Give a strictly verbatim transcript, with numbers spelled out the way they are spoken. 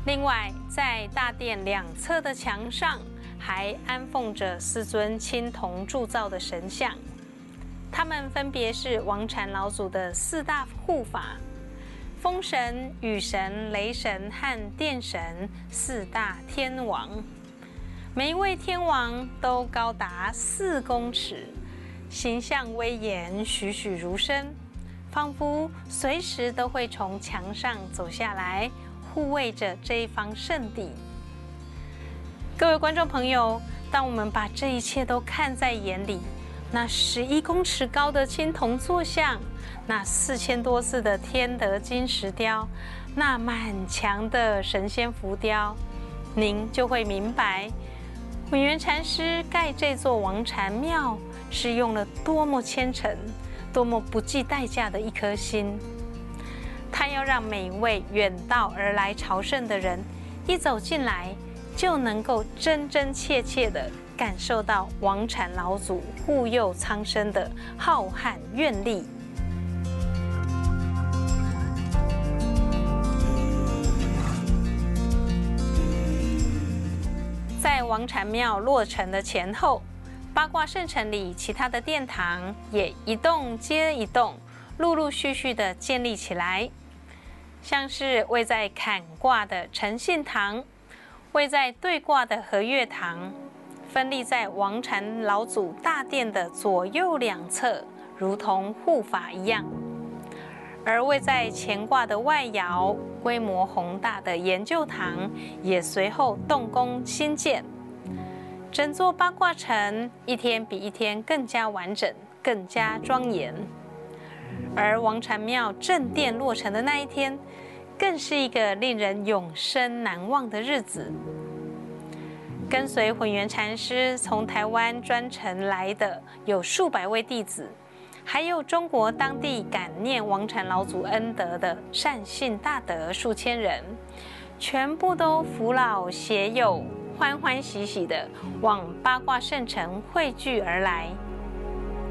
另外，在大殿两侧的墙上还安奉着四尊青铜铸造的神像，他们分别是王禅老祖的四大护法：风神、雨神、雷神和电神四大天王。每一位天王都高达四公尺，形象威严，栩栩如生，仿佛随时都会从墙上走下来，护卫着这一方圣地。各位观众朋友，当我们把这一切都看在眼里，那十一公尺高的青铜坐像，那四千多字的天德金石雕，那满墙的神仙浮雕，您就会明白，混元禅师盖这座王禅庙是用了多么虔诚、多么不计代价的一颗心。他要让每一位远道而来朝圣的人，一走进来就能够真真切切地感受到王禅老祖护佑苍生的浩瀚愿力。在王禅庙落成的前后，八卦圣城里其他的殿堂也一栋接一栋，陆陆续续地建立起来。像是位在坎卦的诚信堂，位在兑卦的和月堂，分立在王禅老祖大殿的左右两侧，如同护法一样。而位在乾卦的外爻，规模宏大的研究堂也随后动工兴建。整座八卦城一天比一天更加完整，更加庄严。而王禅庙正殿落成的那一天，更是一个令人永生难忘的日子。跟随混元禅师从台湾专程来的有数百位弟子，还有中国当地感念王禅老祖恩德的善信大德数千人，全部都扶老携幼，欢欢喜喜的往八卦圣城汇聚而来。